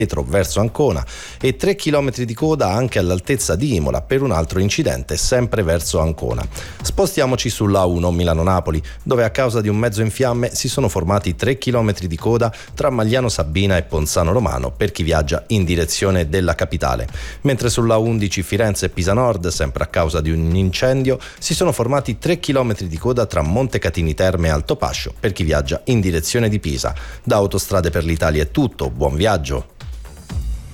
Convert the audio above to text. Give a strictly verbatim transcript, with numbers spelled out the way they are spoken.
verso Ancona e tre chilometri di coda anche all'altezza di Imola per un altro incidente sempre verso Ancona. Spostiamoci sulla A uno Milano-Napoli, dove a causa di un mezzo in fiamme si sono formati tre chilometri di coda tra Magliano Sabina e Ponzano Romano per chi viaggia in direzione della capitale. Mentre sulla A undici Firenze-Pisa Nord, sempre a causa di un incendio, si sono formati tre chilometri di coda tra Montecatini Terme e Altopascio per chi viaggia in direzione di Pisa. Da Autostrade per l'Italia è tutto, buon viaggio!